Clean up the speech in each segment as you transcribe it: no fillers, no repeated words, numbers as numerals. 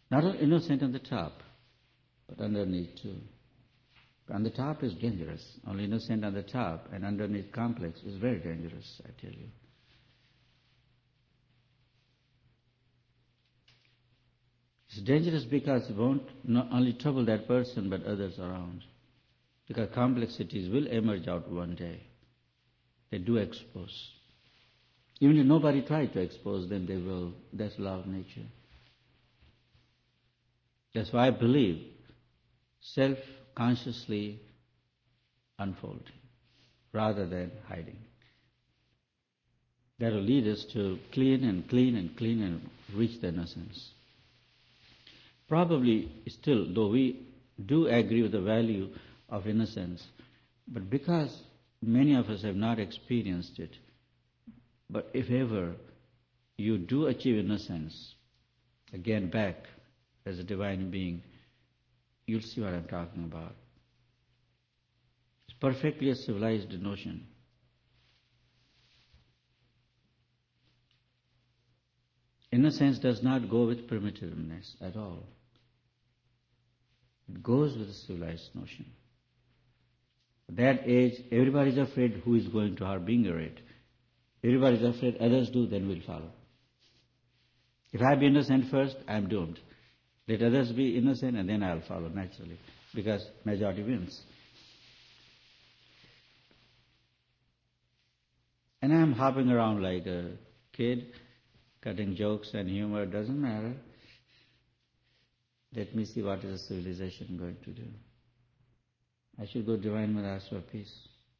Not only innocent on the top, but underneath too. On the top is dangerous. Only innocent on the top and underneath complex is very dangerous, I tell you. It's dangerous because it won't not only trouble that person but others around. Because complexities will emerge out one day. They do expose. Even if nobody tries to expose them, they will. That's law of nature. That's why I believe self-consciously unfolding rather than hiding. That will lead us to clean and reach the innocence. Probably still, though we do agree with the value of innocence, but because many of us have not experienced it, but if ever you do achieve innocence, again back as a divine being, you'll see what I'm talking about. It's perfectly a civilized notion. Innocence does not go with primitiveness at all. It goes with a civilized notion. At that age, everybody is afraid who is going to harbinger it. Everybody is afraid others do, then we'll follow. If I be innocent first, I'm doomed. Let others be innocent and then I'll follow naturally, because majority wins. And I'm hopping around like a kid, cutting jokes and humor, doesn't matter. Let me see what is a civilization going to do. I should go divine mother, ask for peace.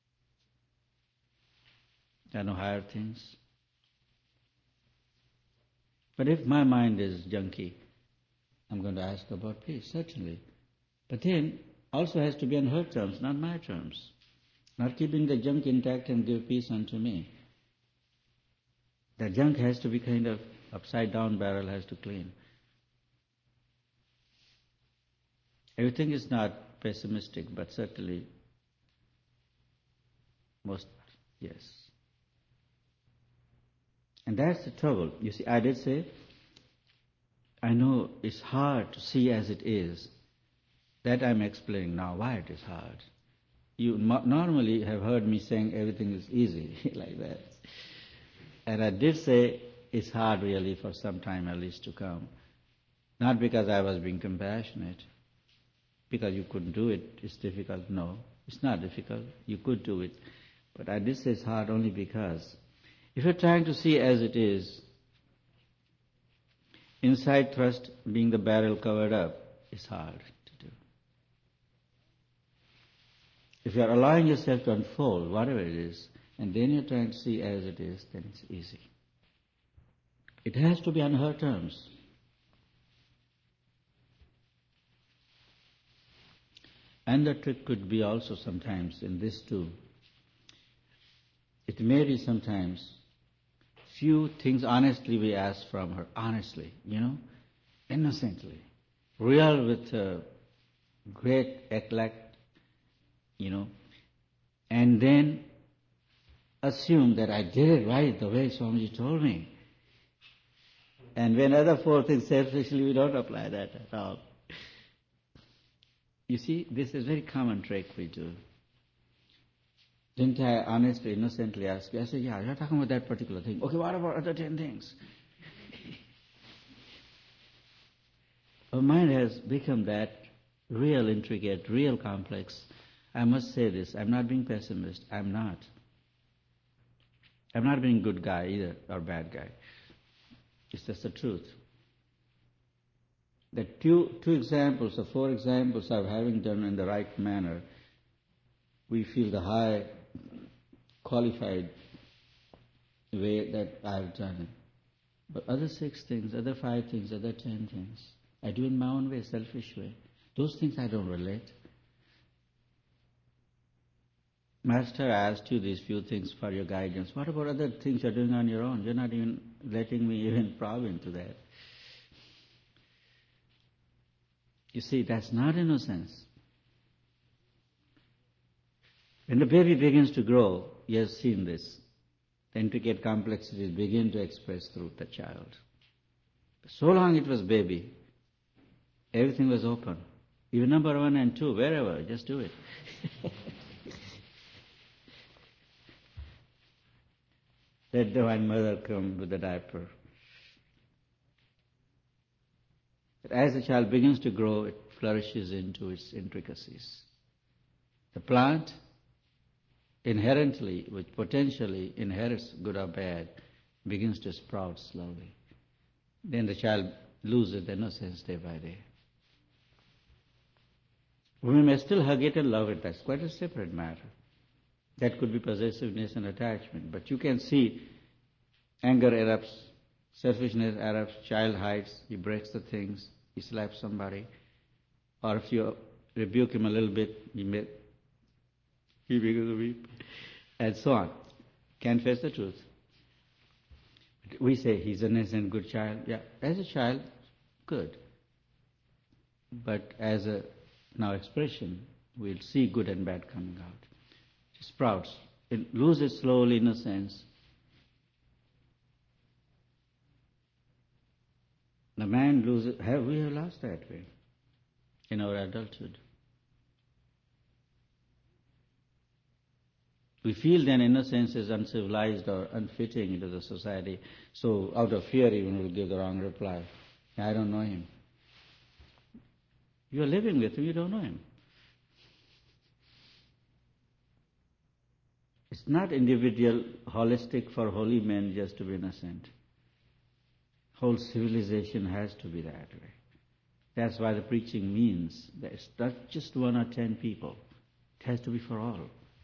I know higher things. But if my mind is junky, I'm going to ask about peace, certainly. But then, also has to be on her terms, not my terms. Not keeping the junk intact and give peace unto me. The junk has to be kind of upside down barrel, has to clean. Everything is not pessimistic, but certainly most, yes. And that's the trouble. You see, I did say, I know it's hard to see as it is. That I'm explaining now why it is hard. You normally have heard me saying everything is easy, like that. And I did say it's hard really for some time at least to come. Not because I was being compassionate, because you couldn't do it, it's difficult. No, it's not difficult. You could do it. But I did say it's hard only because if you're trying to see as it is, inside thrust being the barrel covered up, it's hard to do. If you're allowing yourself to unfold, whatever it is, and then you're trying to see as it is, then it's easy. It has to be on her terms. And the trick could be also sometimes in this too. It may be sometimes few things honestly we ask from her, honestly, innocently, real with great eclat, and then assume that I did it right the way Swamiji told me. And when other four things selfishly, we don't apply that at all. You see, this is a very common trick we do. Didn't I honestly, innocently ask you? I said, yeah, you're talking about that particular thing. Okay, what about other 10 things? Our mind has become that real intricate, real complex. I must say this, I'm not being pessimist. I'm not. I'm not being a good guy either, or bad guy. It's just the truth. The two examples or 4 examples of having done in the right manner, we feel the high qualified way that I've done it. But other 6 things, other 5 things, other 10 things, I do in my own way, selfish way. Those things I don't relate. Master, I asked you these few things for your guidance. What about other things you're doing on your own? You're not even letting me even probe into that. You see, that's not innocence. When the baby begins to grow, you have seen this. The intricate complexities begin to express through the child. So long it was baby, Everything was open. Even number 1 and 2, wherever, just do it. Let Divine Mother come with the diaper. But as the child begins to grow, it flourishes into its intricacies. The plant inherently, which potentially inherits good or bad, begins to sprout slowly. Then the child loses the innocence day by day. We may still hug it and love it. That's quite a separate matter. That could be possessiveness and attachment. But you can see anger erupts, selfishness erupts, child hides, he breaks the things, he slaps somebody. Or if you rebuke him a little bit, he begins to weep. And so on. Can't face the truth. We say he's an innocent, good child. Yeah, as a child, good. But as a now expression, we'll see good and bad coming out. It sprouts. It loses slowly innocence. The man loses. We have lost that way in our adulthood. We feel then innocence is uncivilized or unfitting into the society, so out of fear even we'll give the wrong reply. I don't know him. You are living with him, you don't know him. It's not individual, holistic for holy men just to be innocent. Whole civilization has to be that way. That's why the preaching means that it's not just 1 or 10 people. It has to be for all.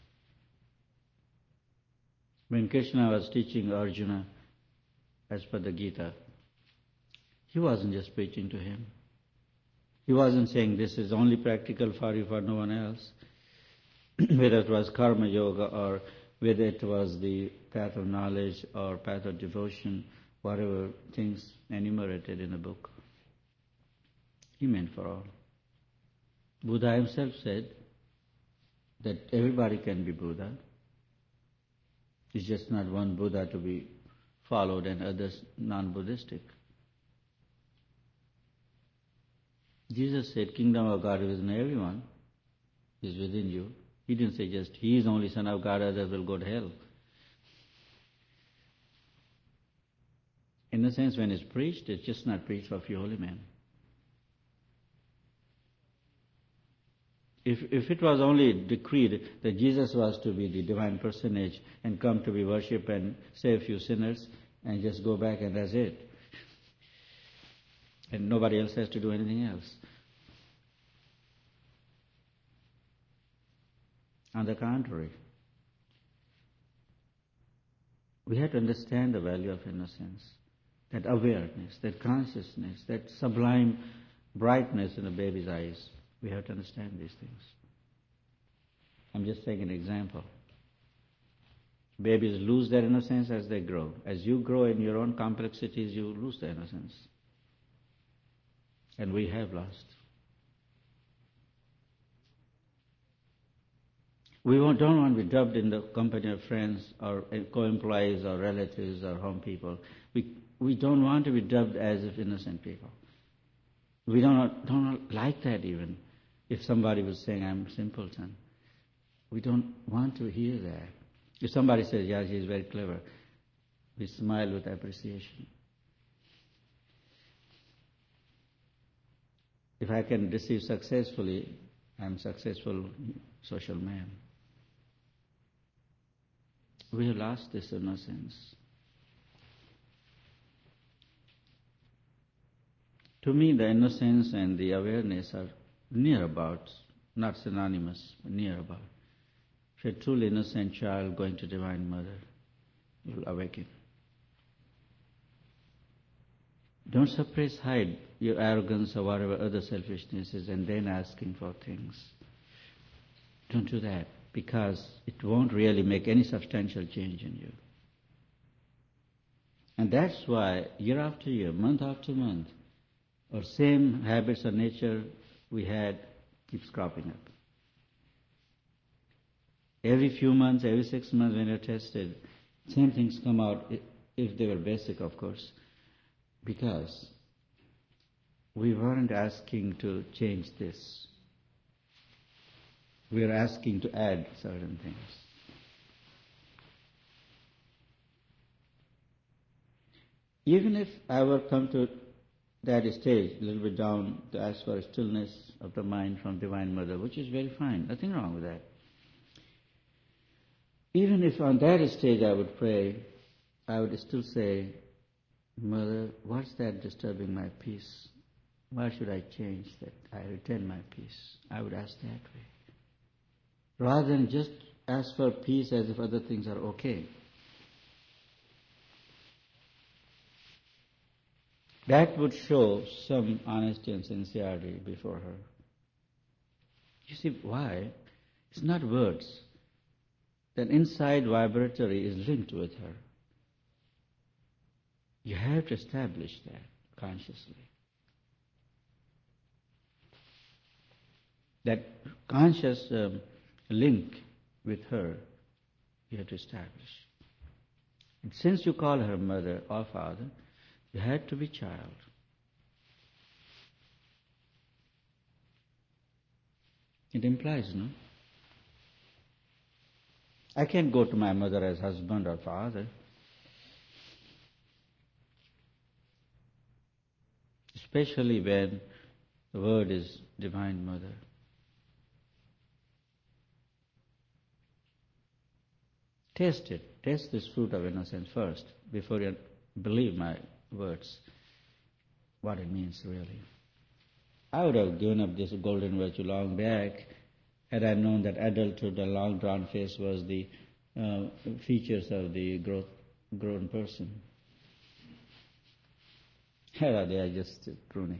When Krishna was teaching Arjuna, as per the Gita, he wasn't just preaching to him. He wasn't saying this is only practical for you, for no one else. Whether it was karma yoga or whether it was the path of knowledge or path of devotion, whatever things enumerated in the book. He meant for all. Buddha himself said that everybody can be Buddha. It's just not one Buddha to be followed and others non-Buddhistic. Jesus said, kingdom of God is in everyone, is within you. He didn't say just he is the only son of God, others will go to hell. In a sense, when it's preached, it's just not preached for a few holy men. If it was only decreed that Jesus was to be the divine personage and come to be worshipped and save a few sinners and just go back and that's it, and nobody else has to do anything else. On the contrary, we have to understand the value of innocence, that awareness, that consciousness, that sublime brightness in a baby's eyes. We have to understand these things. I'm just taking an example. Babies lose their innocence as they grow. As you grow in your own complexities, you lose the innocence. And we have lost. We don't want to be dubbed in the company of friends or co-employees or relatives or home people. We don't want to be dubbed as if innocent people. We don't like that even. If somebody was saying, I'm simpleton, we don't want to hear that. If somebody says, yeah, she's very clever, we smile with appreciation. If I can deceive successfully, I'm a successful social man. We have lost this innocence. To me, the innocence and the awareness are near about, not synonymous, but near about. If you're a truly innocent child going to Divine Mother, you'll awaken. Don't suppress, hide your arrogance or whatever other selfishness is and then asking for things. Don't do that, because it won't really make any substantial change in you. And that's why year after year, month after month, our same habits of nature we had keeps cropping up. Every few months, every 6 months when you're tested, same things come out, if they were basic, of course, because we weren't asking to change this. We are asking to add certain things. Even if I were come to that stage, a little bit down, to ask for a stillness of the mind from Divine Mother, which is very fine, nothing wrong with that. Even if on that stage I would pray, I would still say, Mother, what's that disturbing my peace? Why should I change that? I retain my peace. I would ask that way. Rather than just ask for peace as if other things are okay. That would show some honesty and sincerity before her. You see, why? It's not words. That inside vibratory is linked with her. You have to establish that consciously. That conscious link with her, you have to establish. And since you call her mother or father, you have to be child. It implies, no? I can't go to my mother as husband or father. Especially when the word is Divine Mother. Taste it. Taste this fruit of innocence first before you believe my words, what it means really. I would have given up this golden virtue long back had I known that adulthood, the long drawn face, was the features of the grown person. They are just pruning.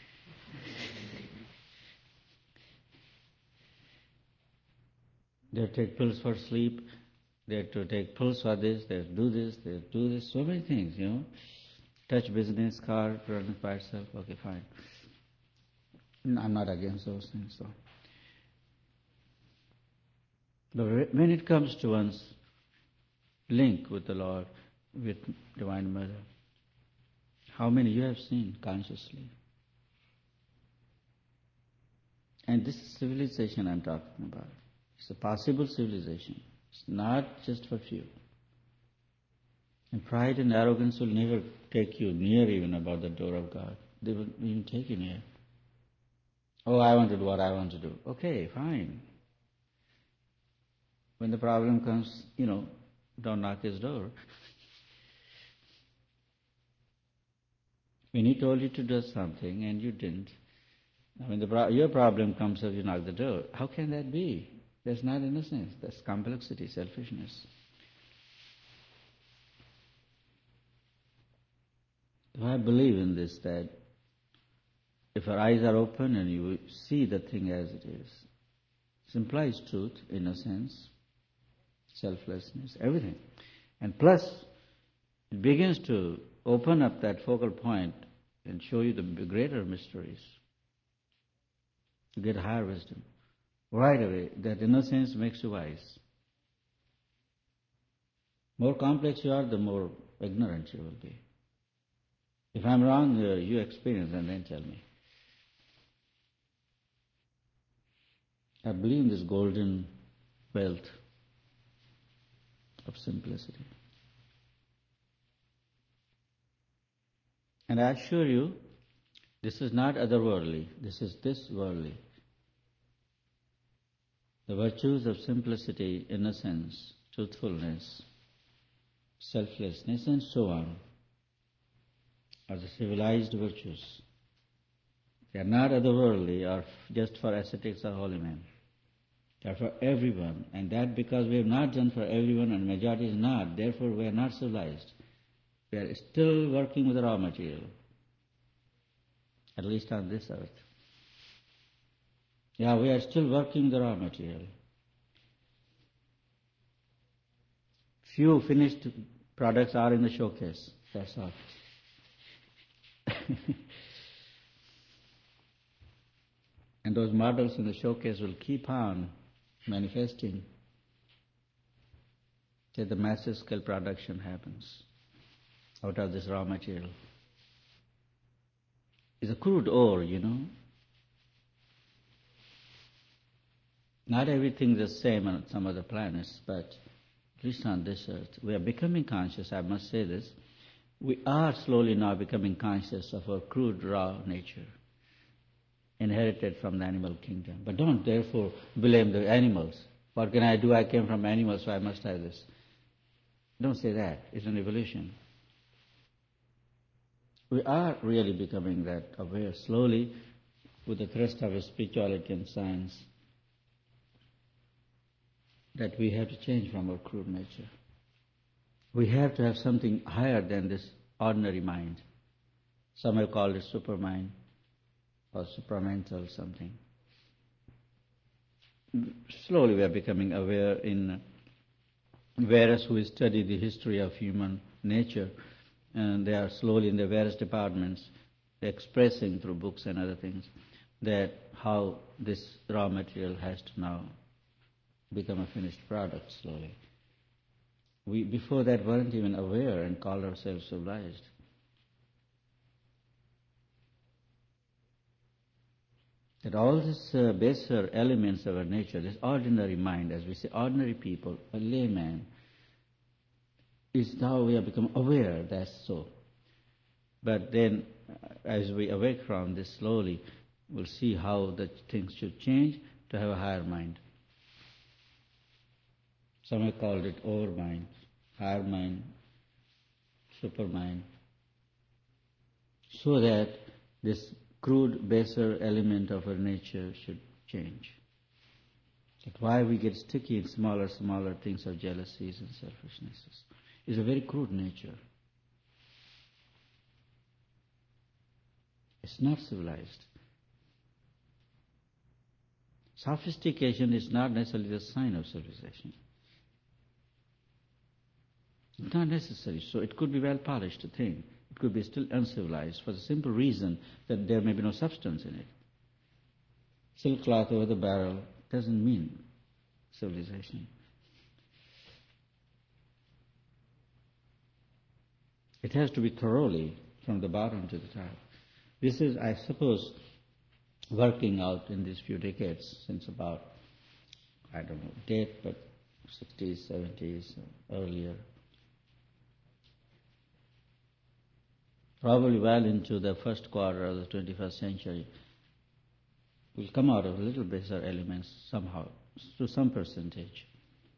They take pills for sleep. They have to take pills for this. They have to do this. They have to do this. So many things, Touch business, car, running by itself. Okay, fine. I'm not against those things, so. But when it comes to one's link with the Lord, with Divine Mother, how many you have seen consciously? And this is civilization I'm talking about. It's a possible civilization. It's not just for few. And pride and arrogance will never take you near even about the door of God. They will even take you near. Oh, I want to do what I want to do. Okay, fine. When the problem comes, don't knock his door. When he told you to do something and you didn't, when your problem comes up, you knock the door. How can that be? That's not innocence. That's complexity, selfishness. I believe in this, that if our eyes are open and you see the thing as it is, it implies truth, innocence, selflessness, everything. And plus, it begins to open up that focal point and show you the greater mysteries. You get higher wisdom. Right away, that innocence makes you wise. More complex you are, the more ignorant you will be. If I'm wrong, you experience and then tell me. I believe in this golden wealth of simplicity. And I assure you, this is not otherworldly, this is this worldly. The virtues of simplicity, innocence, truthfulness, selflessness, and so on are the civilized virtues. They are not otherworldly or just for ascetics or holy men. They are for everyone. And that because we have not done for everyone and majority is not, therefore we are not civilized. We are still working with the raw material, at least on this earth. Yeah, we are still working with the raw material. Few finished products are in the showcase, that's all. And those models in the showcase will keep on manifesting till the massive scale production happens out of this raw material. It's a crude ore, Not everything is the same on some other planets, but at least on this earth, we are becoming conscious, I must say this. We are slowly now becoming conscious of our crude, raw nature, inherited from the animal kingdom. But don't therefore blame the animals. What can I do? I came from animals, so I must have this. Don't say that. It's an evolution. We are really becoming that aware slowly with the thrust of spirituality and science that we have to change from our crude nature. We have to have something higher than this ordinary mind. Some have called it supermind or supramental something. Slowly we are becoming aware whereas who study the history of human nature, and they are slowly in the various departments expressing through books and other things that how this raw material has to now become a finished product slowly. We before that weren't even aware and called ourselves civilized. That all these baser elements of our nature, this ordinary mind, as we say, ordinary people, a layman, is now we have become aware that's so. But then, as we awake from this slowly, we'll see how the things should change to have a higher mind. Some have called it overmind, higher mind, supermind, so that this crude, baser element of our nature should change. That why we get sticky in smaller things of jealousies and selfishnesses is a very crude nature. It's not civilized. Sophistication is not necessarily the sign of civilization. It's not necessary. So it could be well-polished thing. It could be still uncivilized for the simple reason that there may be no substance in it. Silk cloth over the barrel doesn't mean civilization. It has to be thoroughly from the bottom to the top. This is, I suppose, working out in these few decades since about, I don't know, date, but 60s, 70s, earlier. Probably well into the first quarter of the 21st century, will come out of little baser elements somehow, to some percentage.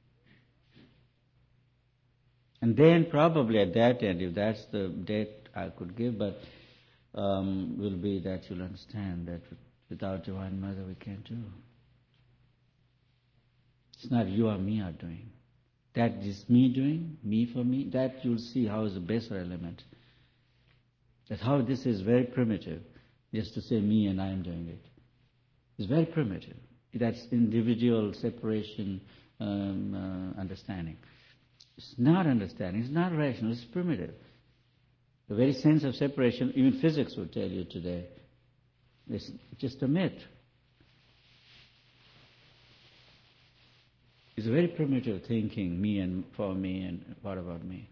And then probably at that end, if that's the date I could give, but will be that you'll understand that without Divine Mother we can't do. It's not you or me are doing. That is me doing, me for me, that you'll see how is a baser element. That's how this is very primitive, just to say me and I am doing it. It's very primitive. That's individual separation understanding. It's not understanding, it's not rational, it's primitive. The very sense of separation, even physics will tell you today, it's just a myth. It's a very primitive thinking, me and for me and what about me.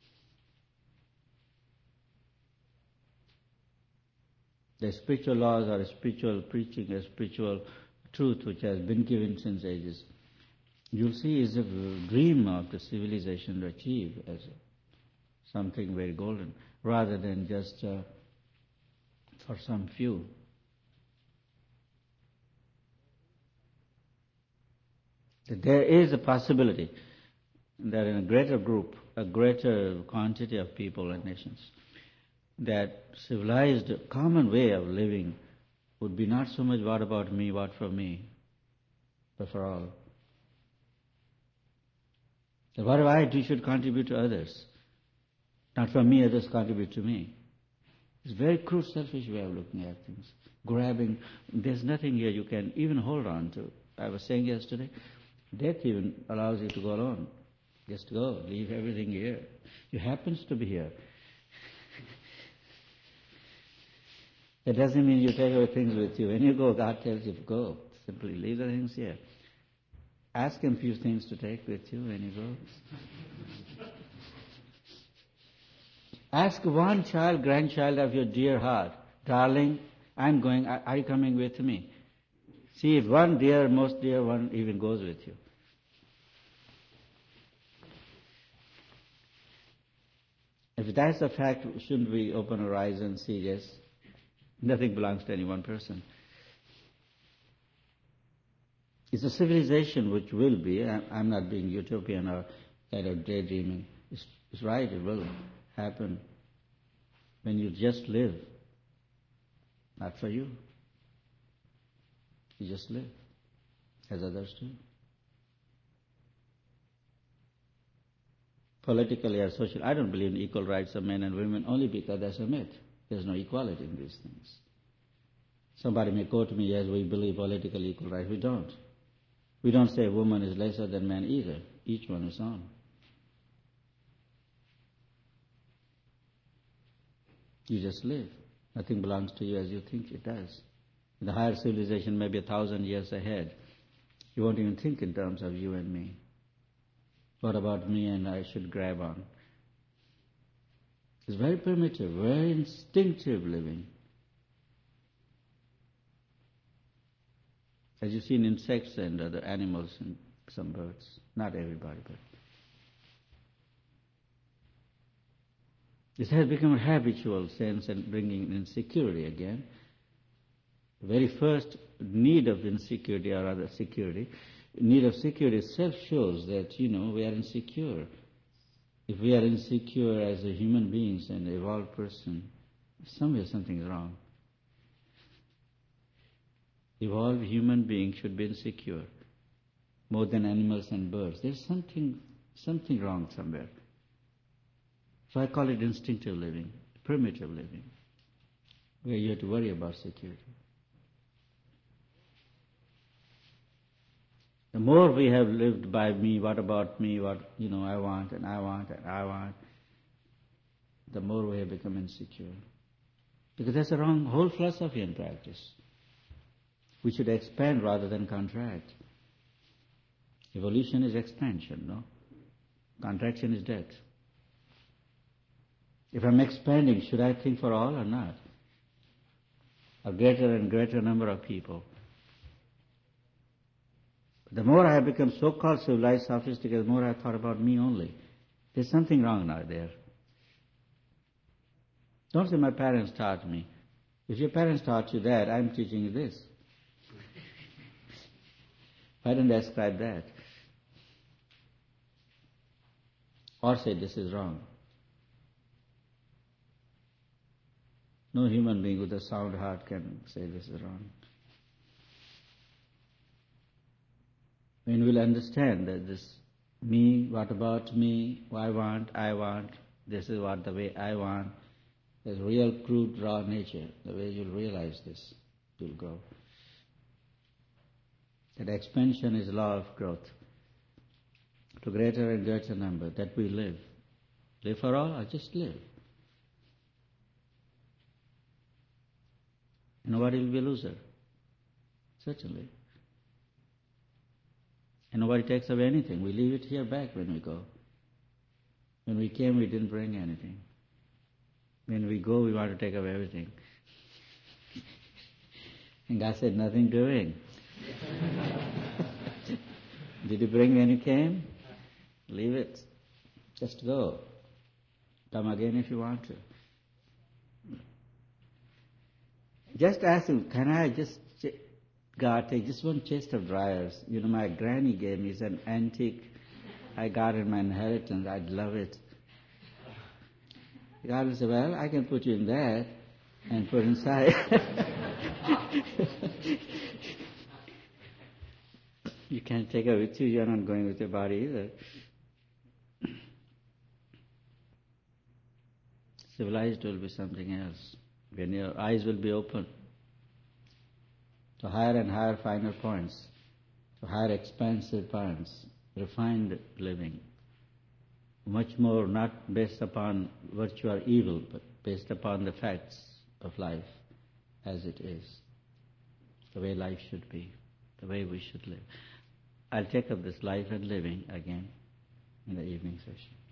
The spiritual laws or spiritual preaching, a spiritual truth which has been given since ages, you'll see is a dream of the civilization to achieve as something very golden, rather than just for some few. That there is a possibility that in a greater group, a greater quantity of people and nations, that civilized common way of living would be not so much what about me, what for me, but for all. That whatever I do should contribute to others. Not for me, others contribute to me. It's a very crude, selfish way of looking at things. Grabbing, there's nothing here you can even hold on to. I was saying yesterday, death even allows you to go alone. Just go, leave everything here. You happens to be here. That doesn't mean you take away things with you. When you go, God tells you to go. Simply leave the things here. Ask Him few things to take with you when you go. Ask one child, grandchild of your dear heart darling, I'm going, are you coming with me? See if one dear, most dear one even goes with you. If that's the fact, shouldn't we open our eyes and see, yes, nothing belongs to any one person. It's a civilization which will be, I'm not being utopian or kind of daydreaming, it's right, it will happen when you just live, not for you. You just live, as others do. Politically or socially, I don't believe in equal rights of men and women only because that's a myth. There's no equality in these things. Somebody may quote me, yes, we believe politically equal rights. We don't. We don't say woman is lesser than man either. Each one is on. You just live. Nothing belongs to you as you think it does. The higher civilization may be 1,000 years ahead. You won't even think in terms of you and me. What about me and I should grab on? It's very primitive, very instinctive living. As you see in insects and other animals and some birds. Not everybody, but this has become a habitual sense and bringing insecurity again. The very first need of insecurity, or rather security, need of security itself shows that, we are insecure. If we are insecure as a human beings and evolved person, somewhere something is wrong. Evolved human beings should be insecure, more than animals and birds. There's something wrong somewhere. So I call it instinctive living, primitive living, where you have to worry about security. The more we have lived by me, what about me, what, I want, and I want, and I want, the more we have become insecure. Because that's the wrong whole philosophy and practice. We should expand rather than contract. Evolution is expansion, no? Contraction is death. If I'm expanding, should I think for all or not? A greater and greater number of people. The more I have become so-called civilized, sophisticated, the more I thought about me only. There's something wrong now there. Don't say my parents taught me. If your parents taught you that, I'm teaching you this. Why don't I ascribe that? Or say this is wrong. No human being with a sound heart can say this is wrong. When we'll understand that this me, what about me, I want, this is what the way I want, there's real crude raw nature, the way you'll realize this, you'll grow. That expansion is law of growth. To greater and greater number, that we live. Live for all or just live? Nobody will be a loser. Certainly. And nobody takes away anything. We leave it here back when we go. When we came, we didn't bring anything. When we go, we want to take away everything. And God said, nothing doing. Did you bring when you came? Leave it. Just go. Come again if you want to. Just ask him, can I just, God, take just one chest of dryers. My granny gave me. It's an antique. I got in my inheritance. I'd love it. God will say, well, I can put you in that and put inside. You can't take it with you. You're not going with your body either. Civilized will be something else. When your eyes will be open to higher and higher finer points, to higher expansive points, refined living, much more not based upon virtue or evil, but based upon the facts of life as it is, the way life should be, the way we should live. I'll take up this life and living again in the evening session.